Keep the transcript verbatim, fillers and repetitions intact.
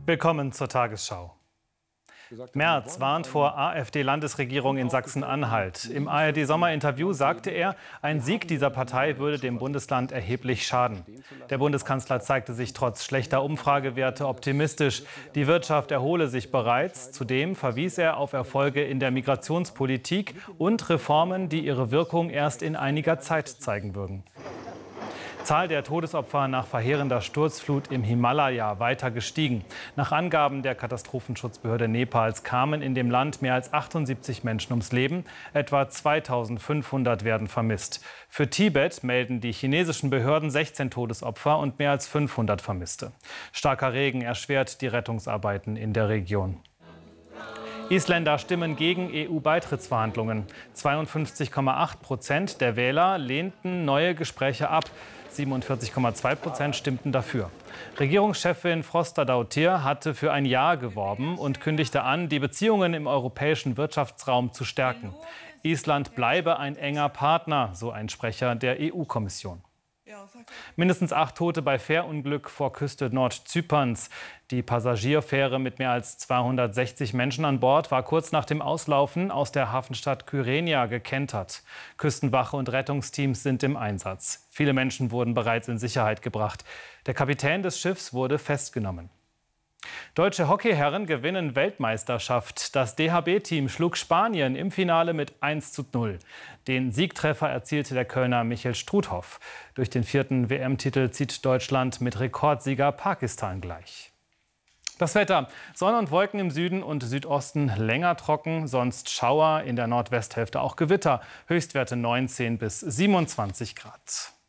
Willkommen zur Tagesschau. Merz warnt vor AfD-Landesregierung in Sachsen-Anhalt. Im A R D-Sommerinterview sagte er, ein Sieg dieser Partei würde dem Bundesland erheblich schaden. Der Bundeskanzler zeigte sich trotz schlechter Umfragewerte optimistisch. Die Wirtschaft erhole sich bereits. Zudem verwies er auf Erfolge in der Migrationspolitik und Reformen, die ihre Wirkung erst in einiger Zeit zeigen würden. Zahl der Todesopfer nach verheerender Sturzflut im Himalaya weiter gestiegen. Nach Angaben der Katastrophenschutzbehörde Nepals kamen in dem Land mehr als achtundsiebzig Menschen ums Leben. Etwa zweitausendfünfhundert werden vermisst. Für Tibet melden die chinesischen Behörden sechzehn Todesopfer und mehr als fünfhundert Vermisste. Starker Regen erschwert die Rettungsarbeiten in der Region. Isländer stimmen gegen E U-Beitrittsverhandlungen. zweiundfünfzig Komma acht Prozent der Wähler lehnten neue Gespräche ab. siebenundvierzig Komma zwei Prozent stimmten dafür. Regierungschefin Froster-Dauthier hatte für ein Ja geworben und kündigte an, die Beziehungen im europäischen Wirtschaftsraum zu stärken. Island bleibe ein enger Partner, so ein Sprecher der E U-Kommission. Mindestens acht Tote bei Fährunglück vor Küste Nordzyperns. Die Passagierfähre mit mehr als zweihundertsechzig Menschen an Bord war kurz nach dem Auslaufen aus der Hafenstadt Kyrenia gekentert. Küstenwache und Rettungsteams sind im Einsatz. Viele Menschen wurden bereits in Sicherheit gebracht. Der Kapitän des Schiffs wurde festgenommen. Deutsche Hockeyherren gewinnen Weltmeisterschaft. Das D H B-Team schlug Spanien im Finale mit eins zu null. Den Siegtreffer erzielte der Kölner Michel Struthoff. Durch den vierten W M-Titel zieht Deutschland mit Rekordsieger Pakistan gleich. Das Wetter: Sonne und Wolken im Süden und Südosten länger trocken, sonst Schauer, in der Nordwesthälfte auch Gewitter. Höchstwerte neunzehn bis siebenundzwanzig Grad.